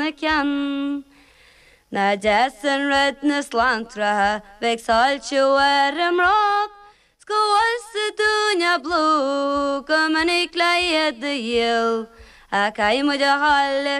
na cean. Na deasan red na slantratha, bheag sáilte ar amrách, Scoil sa dúne blú, go minic leiad a dhéal, a caiimid a hall